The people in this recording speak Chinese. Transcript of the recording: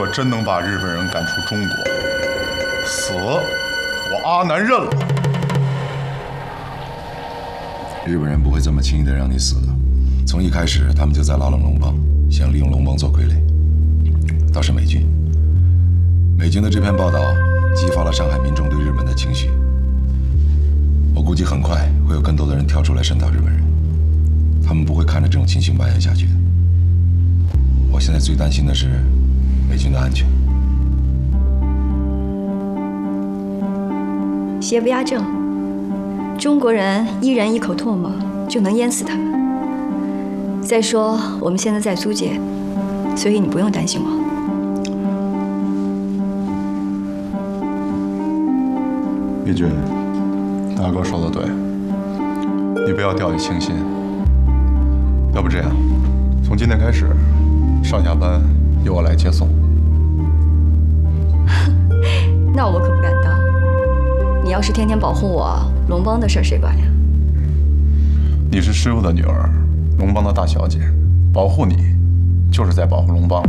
果真能把日本人赶出中国，死，我阿南认了。 日本人不会这么轻易的让你死的。从一开始，他们就在拉拢龙邦，想利用龙邦做傀儡。倒是美军，美军的这篇报道激发了上海民众对日本的情绪。我估计很快会有更多的人跳出来声讨日本人，他们不会看着这种情绪蔓延下去的。我现在最担心的是美军的安全。 邪不压正，中国人一人一口唾沫就能淹死他们。再说我们现在在租界，所以你不用担心我。 义军，大哥说的对，你不要掉以轻心。要不这样，从今天开始，上下班由我来接送。 那我可不敢当。你要是天天保护我，龙邦的事谁管呀？ 你是师傅的女儿，龙邦的大小姐，保护你就是在保护龙邦。